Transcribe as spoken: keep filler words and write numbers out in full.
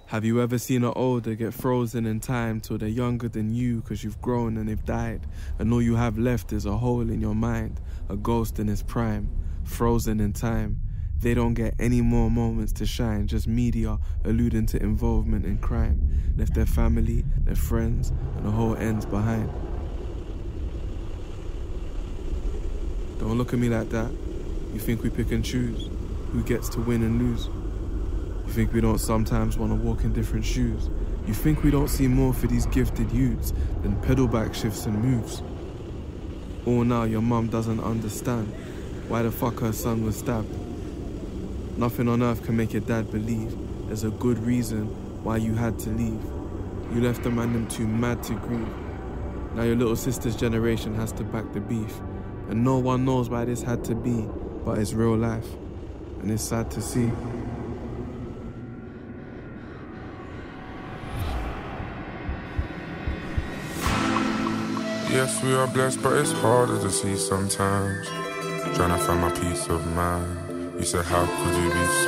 Have you ever seen an older get frozen in time till they're younger than you cause you've grown and they've died, and all you have left is a hole in your mind, a ghost in his prime, frozen in time. They don't get any more moments to shine, just media alluding to involvement in crime. Left their family, their friends, and the whole ends behind. Don't look at me like that. You think we pick and choose who gets to win and lose? You think we don't sometimes want to walk in different shoes? You think we don't see more for these gifted youths than pedal back shifts and moves? All now your mum doesn't understand why the fuck her son was stabbed. Nothing on earth can make your dad believe there's a good reason why you had to leave. You left the man them too mad to grieve. Now your little sister's generation has to back the beef. And no one knows why this had to be, but it's real life. And it's sad to see. Yes, we are blessed, but it's harder to see sometimes. Trying to find my peace of mind. You said, how could you be so